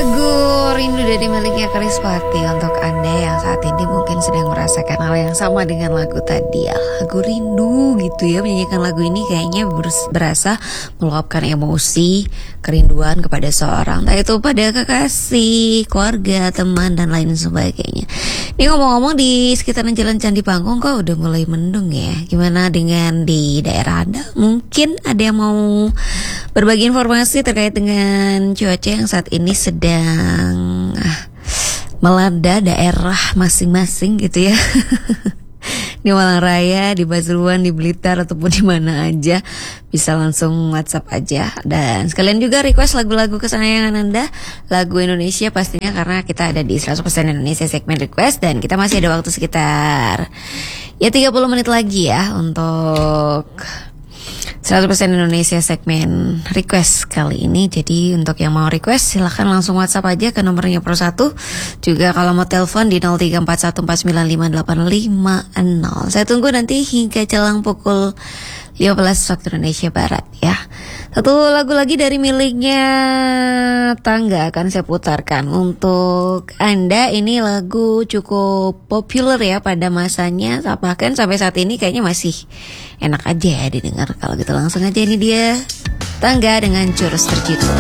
Lagu Rindu dari miliknya Kerispatih untuk Anda yang saat ini mungkin sedang merasakan hal yang sama dengan lagu tadi ya. Lagu rindu gitu ya, menyanyikan lagu ini kayaknya berasa meluapkan emosi, kerinduan kepada seorang, entah itu pada kekasih, keluarga, teman, dan lain sebagainya. Ini ngomong-ngomong di sekitaran Jalan Candi Panggung kok udah mulai mendung ya. Gimana dengan di daerah Anda? Mungkin ada yang mau berbagi informasi terkait dengan cuaca yang saat ini sedang melanda daerah masing-masing gitu ya. Di Malang Raya, di Pasuruan, di Blitar, ataupun di mana aja, bisa langsung WhatsApp aja. Dan sekalian juga request lagu-lagu kesayangan Anda, lagu Indonesia pastinya, karena kita ada di 100% Indonesia segmen request. Dan kita masih ada waktu sekitar 30 menit lagi ya untuk 100% Indonesia segmen request kali ini. Jadi untuk yang mau request silahkan langsung WhatsApp aja ke nomornya Pro 1. Juga kalau mau telepon di 0341495550. Saya tunggu nanti hingga jelang pukul 15 waktu Indonesia Barat ya. Satu lagu lagi dari miliknya Tangga akan saya putarkan untuk Anda. Ini lagu cukup populer ya pada masanya, bahkan sampai saat ini kayaknya masih enak aja ya didengar. Kalau gitu langsung aja, ini dia Tangga dengan Jurus Terjitu.